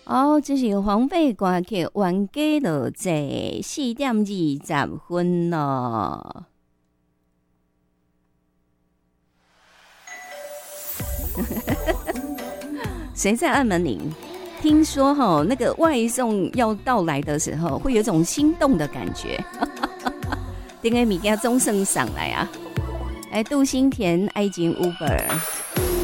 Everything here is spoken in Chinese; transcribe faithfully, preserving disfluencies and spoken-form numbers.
哦，这是黄贝歌曲《冤家路窄》，四点二十分咯。谁在按门铃？听说哈，那个外送要到来的时候，会有一种心动的感觉。点个物件总算上来啊！哎，杜新田爱情 Uber。